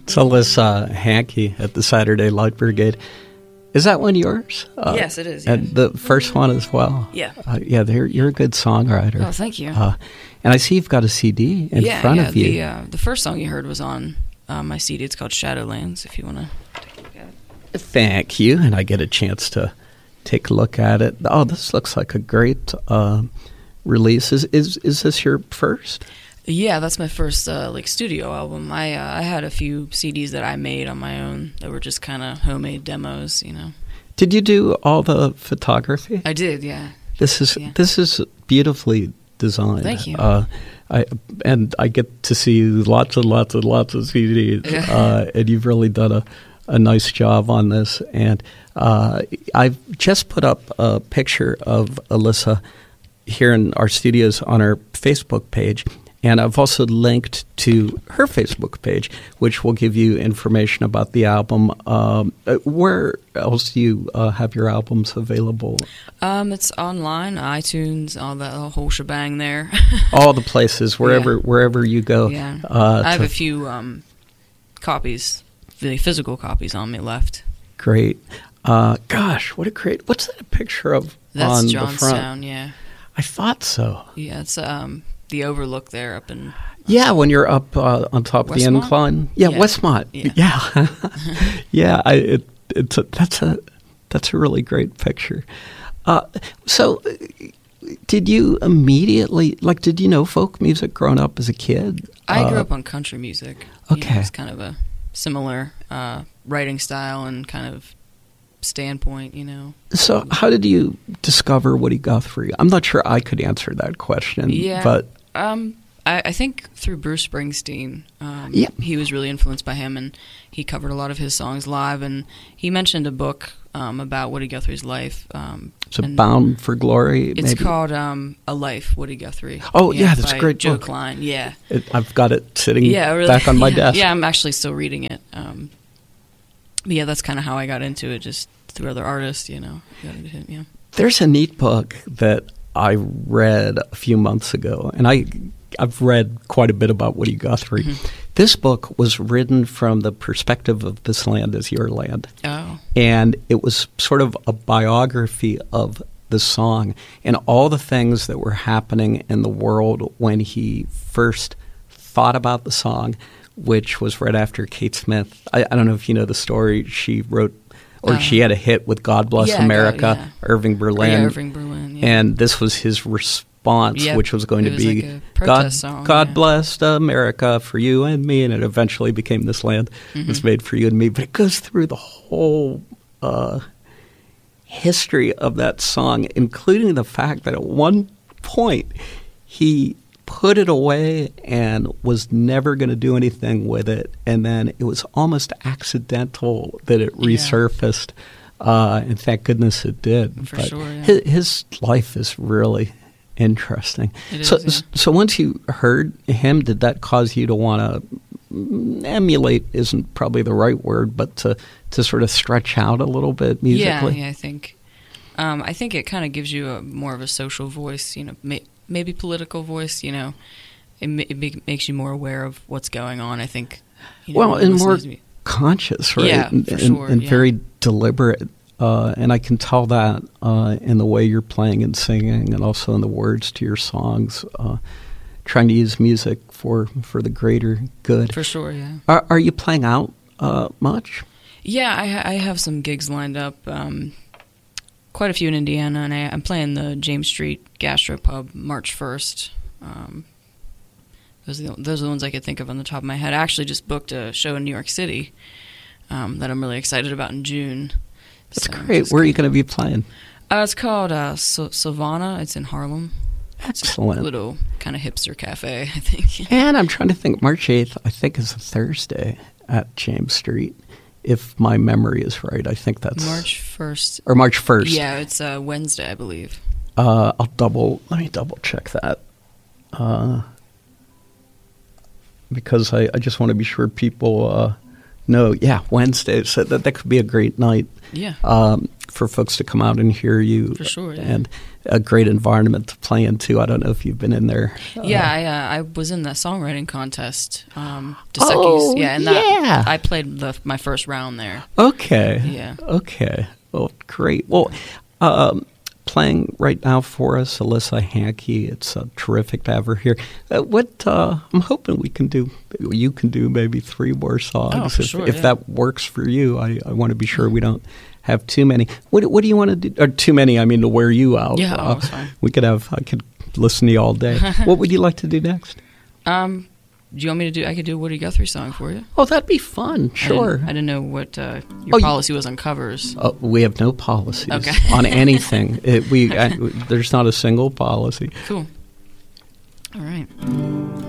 It's Alyssa Hankey at the Saturday Light Brigade. Is that one yours? Yes, it is. Yes. And the first one as well? Yeah. You're a good songwriter. Oh, thank you. And I see you've got a CD in front of you. The first song you heard was on my CD. It's called Shadowlands, if you want to take a look at it. Thank you. And I get a chance to take a look at it. Oh, this looks like a great release. Is this your first? Yeah, that's my first studio album. I had a few CDs that I made on my own that were just kind of homemade demos, you know. Did you do all the photography? I did, yeah. This is beautifully designed. Thank you. I get to see lots and lots and lots of CDs, and you've really done a nice job on this. And I've just put up a picture of Alyssa here in our studios on our Facebook page. And I've also linked to her Facebook page, which will give you information about the album. Where else do you have your albums available? It's online, iTunes, all that whole shebang there. All the places, wherever you go. Yeah. I have a few copies, the physical copies on me left. Great. Gosh, what a great... What's that picture of That's on the Johnstown, front? yeah. I thought so. Yeah, it's the overlook there up in... Yeah, when you're up on top of the incline. Yeah, Westmont. Yeah. Yeah, that's a really great picture. So did you immediately, did you know folk music growing up as a kid? I grew up on country music. Okay. You know, it's kind of a similar writing style and kind of standpoint, you know. So how did you discover Woody Guthrie? I'm not sure I could answer that question. Yeah. But I think through Bruce Springsteen. He was really influenced by him, and he covered a lot of his songs live, and he mentioned a book about Woody Guthrie's life. So Bound for Glory? It's called A Life, Woody Guthrie. Oh, yeah, that's a great Joe book. Klein, yeah. I've got it sitting back on my desk. Yeah, I'm actually still reading it. But yeah, that's kind of how I got into it, just through other artists, you know. Got into him, yeah. There's a neat book that I read a few months ago, and I've read quite a bit about Woody Guthrie. Mm-hmm. This book was written from the perspective of This Land Is Your Land. Oh. And it was sort of a biography of the song and all the things that were happening in the world when he first thought about the song, which was right after Kate Smith. I don't know if you know the story. She wrote, or she had a hit with God Bless America, Irving Berlin. Irving Berlin, yeah. And this was his response, which was going to be, like a protest song, God blessed America for you and me, and it eventually became This Land was made for you and me. But it goes through the whole history of that song, including the fact that at one point he put it away and was never going to do anything with it, and then it was almost accidental that it resurfaced, and thank goodness it did. For sure, yeah. His life is really interesting. So once you heard him, did that cause you to want to emulate, isn't probably the right word, but to sort of stretch out a little bit musically? Yeah, I think it kind of gives you more of a social voice, you know, maybe political voice, you know. It makes you more aware of what's going on, I think. You know, and more conscious, right? Yeah, for sure. And very deliberate. And I can tell that in the way you're playing and singing, and also in the words to your songs, trying to use music for the greater good. For sure, yeah. Are you playing out much? Yeah, I have some gigs lined up, quite a few in Indiana, and I'm playing the James Street Gastropub March 1st. Those are the ones I could think of on the top of my head. I actually just booked a show in New York City that I'm really excited about in June. That's great. Where are you going to be playing? It's called Savannah. It's in Harlem. Excellent. It's a little kind of hipster cafe, I think. And I'm trying to think, March 8th, I think, is a Thursday at James Street. If my memory is right, I think that's... March 1st. Or March 1st. Yeah, it's Wednesday, I believe. Let me double check that. Because I just want to be sure people No, yeah, Wednesday. So that could be a great night. Yeah. For folks to come out and hear you. For sure, yeah. And a great environment to play in, too. I don't know if you've been in there. Yeah, I was in the songwriting contest. Oh, That, I played my first round there. Okay. Yeah. Okay. Well, great. Well, playing right now for us, Alyssa Hankey. It's terrific to have her here. I'm hoping you can do maybe 3 more songs. If that works for you. I want to be sure we don't have too many. What do you want to do? Or too many, I mean, to wear you out. Yeah, that's fine. I could listen to you all day. What would you like to do next? Do you want me to do? I could do a Woody Guthrie song for you. Oh, that'd be fun. Sure. I didn't know what your policy was on covers. We have no policies on anything. There's not a single policy. Cool. All right.